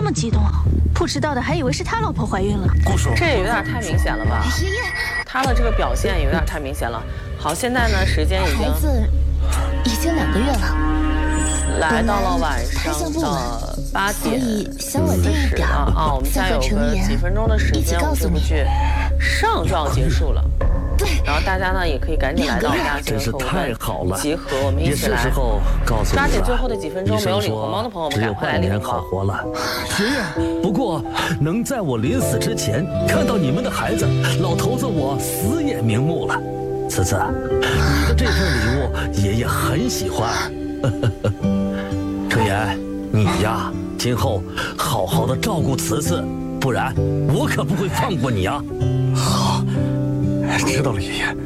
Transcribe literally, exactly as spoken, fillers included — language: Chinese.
么激动，不知道的还以为是他老婆怀孕了。 顾叔， 这也有点太明显了吧？ 爷爷， 他的这个表现有点太明显了。好，现在呢，时间已经孩子已经两个月了， 来到了晚上的八点四十了啊！我们现在有个几分钟的时间，我们这部剧上就要结束了。 对， 然后大家呢也可以赶紧来到大真是太好了， 集合，我们一起来。 也是时候告诉你了， 抓紧最后的几分钟，没有领红包的朋友们，赶快来领红包。 好活了，爷爷。不过能在我临死之前看到你们的孩子，老头子我死也瞑目了。慈慈，你的这份礼物爷爷很喜欢。程岩，你呀，今后好好的照顾慈慈，不然我可不会放过你啊。 好，知道了，爷爷。